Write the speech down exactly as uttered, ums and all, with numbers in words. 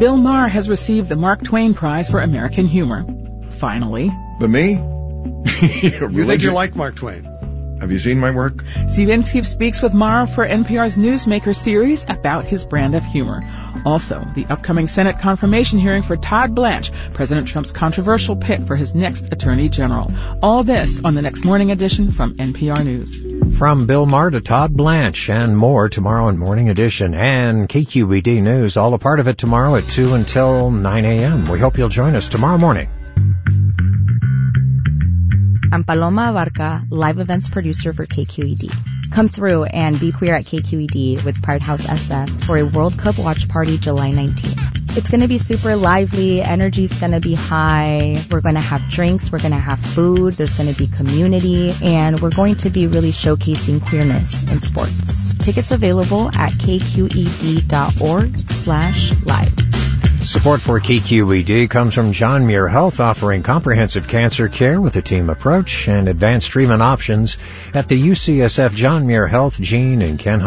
Bill Maher has received the Mark Twain Prize for American Humor. Finally. But me? You think you like Mark Twain? Have you seen my work? Steve Inskeep speaks with Maher for N P R's Newsmaker series about his brand of humor. Also, the upcoming Senate confirmation hearing for Todd Blanche, President Trump's controversial pick for his next Attorney General. All this on the next morning edition from N P R News. From Bill Maher to Todd Blanche and more tomorrow in Morning Edition and K Q E D News. All a part of it tomorrow at two until nine a.m. We hope you'll join us tomorrow morning. I'm Paloma Abarca, live events producer for K Q E D. Come through and be queer at K Q E D with Pride House S F for a World Cup watch party July nineteenth. It's going to be super lively. Energy's going to be high. We're going to have drinks. We're going to have food. There's going to be community. And we're going to be really showcasing queerness in sports. Tickets available at kqed.org slash live. Support for K Q E D comes from John Muir Health, offering comprehensive cancer care with a team approach and advanced treatment options at the U C S F John Muir Health Gene and Ken